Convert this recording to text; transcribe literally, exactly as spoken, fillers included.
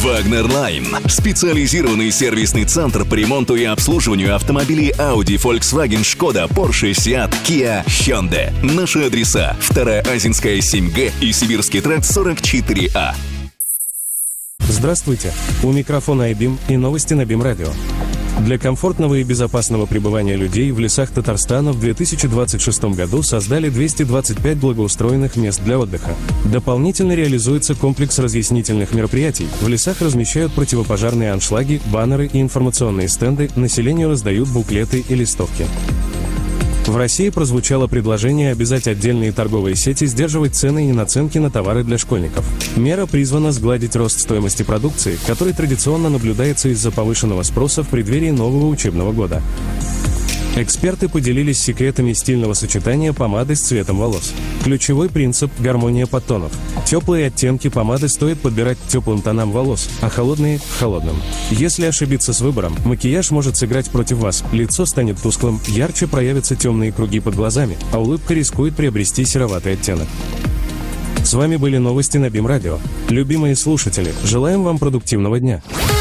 Wagner Line. Специализированный сервисный центр по ремонту и обслуживанию автомобилей Audi, Volkswagen, Skoda, Porsche, Seat, Kia, Hyundai. Наши адреса: Вторая Азинская, семь Г и Сибирский тракт, сорок четыре А. Здравствуйте! У микрофона айбим и новости на БИМ Радио. Для комфортного и безопасного пребывания людей в лесах Татарстана в две тысячи двадцать шестом году создали двести двадцать пять благоустроенных мест для отдыха. Дополнительно реализуется комплекс разъяснительных мероприятий. В лесах размещают противопожарные аншлаги, баннеры и информационные стенды, населению раздают буклеты и листовки. В России прозвучало предложение обязать отдельные торговые сети сдерживать цены и наценки на товары для школьников. Мера призвана сгладить рост стоимости продукции, который традиционно наблюдается из-за повышенного спроса в преддверии нового учебного года. Эксперты поделились секретами стильного сочетания помады с цветом волос. Ключевой принцип – гармония подтонов. Теплые оттенки помады стоит подбирать к теплым тонам волос, а холодные – к холодным. Если ошибиться с выбором, макияж может сыграть против вас, лицо станет тусклым, ярче проявятся темные круги под глазами, а улыбка рискует приобрести сероватый оттенок. С вами были новости на БИМ Радио. Любимые слушатели, желаем вам продуктивного дня.